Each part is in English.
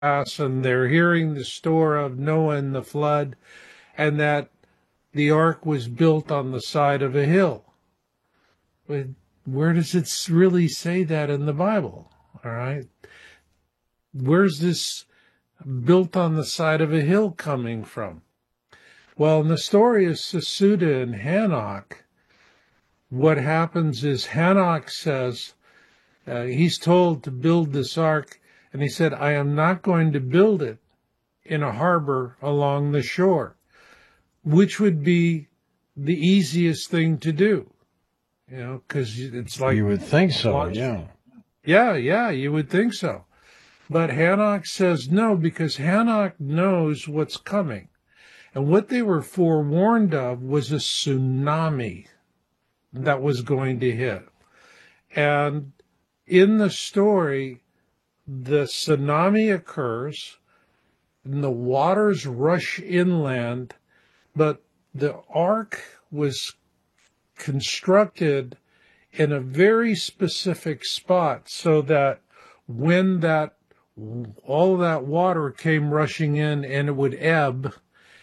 and they're hearing the story of Noah and the flood, and that the ark was built on the side of a hill. But where does it really say that in the Bible? All right. Where's this built on the side of a hill coming from? Well, in the story of Sesuda and Hanok, what happens is Hanok says, he's told to build this ark, and he said, I am not going to build it in a harbor along the shore, which would be the easiest thing to do, because it's like... You would think so, yeah. Yeah, you would think so. But Hanok says no, because Hanok knows what's coming. And what they were forewarned of was a tsunami that was going to hit. And in the story, the tsunami occurs, and the waters rush inland, but the ark was constructed in a very specific spot so that when all that water came rushing in and it would ebb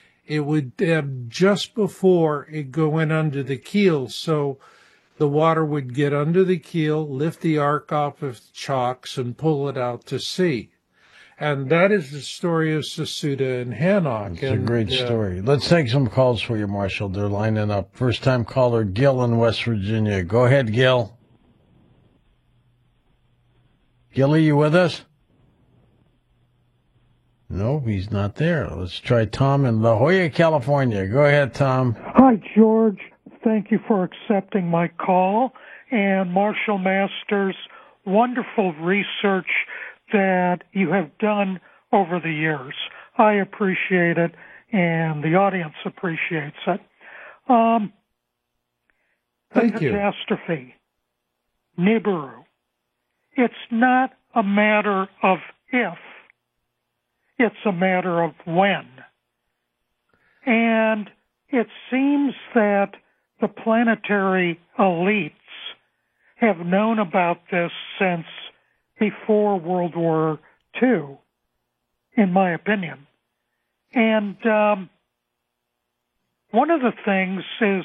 just before it went under the keel. So the water would get under the keel, lift the ark off of chocks, and pull it out to sea. And that is the story of Sesuda and Hanok. It's a great story. Let's take some calls for you, Marshall. They're lining up. First-time caller, Gil in West Virginia. Go ahead, Gil. Gil, are you with us? No, he's not there. Let's try Tom in La Jolla, California. Go ahead, Tom. Hi, George. Thank you for accepting my call. And Marshall Masters, wonderful research that you have done over the years. I appreciate it, and the audience appreciates it. Thank you. Catastrophe, Nibiru. It's not a matter of if, it's a matter of when. And it seems that the planetary elites have known about this since before World War II, in my opinion. And one of the things is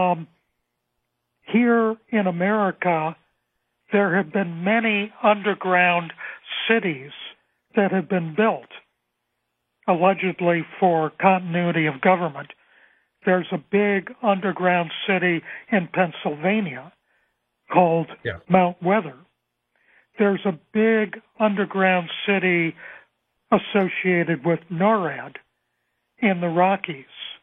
here in America, there have been many underground cities that have been built, allegedly for continuity of government. There's a big underground city in Pennsylvania called Mount Weather. There's a big underground city associated with NORAD in the Rockies.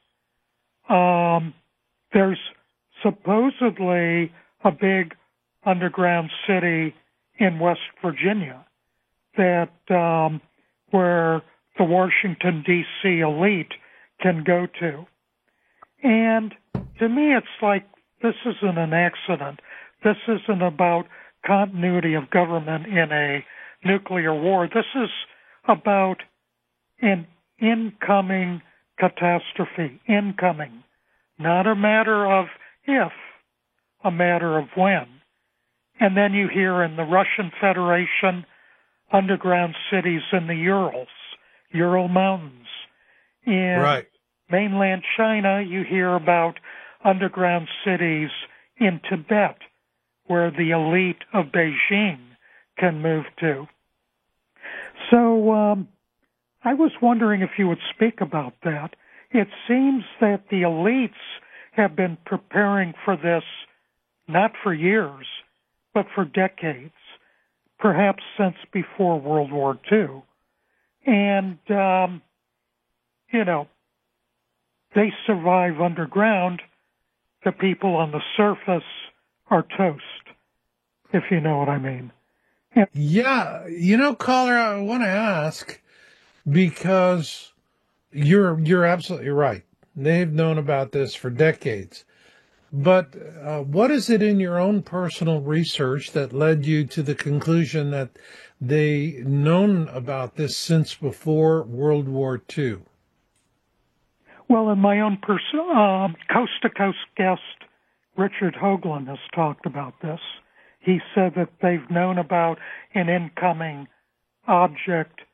There's supposedly a big underground city in West Virginia that where the Washington, D.C. elite can go to. And to me, it's like this isn't an accident. This isn't about continuity of government in a nuclear war. This is about an incoming catastrophe, incoming. Not a matter of if, a matter of when. And then you hear in the Russian Federation, underground cities in the Urals, Ural Mountains. In mainland China, you hear about underground cities in Tibet, where the elite of Beijing can move to. So I was wondering if you would speak about that. It seems that the elites have been preparing for this not for years, but for decades, perhaps since before World War II. And, they survive underground. The people on the surface are toast, if you know what I mean. Yeah, caller, I want to ask, because you're absolutely right. They've known about this for decades. But what is it in your own personal research that led you to the conclusion that they known about this since before World War II? Well, in my own coast-to-coast guest, Richard Hoagland, has talked about this. He said that they've known about an incoming object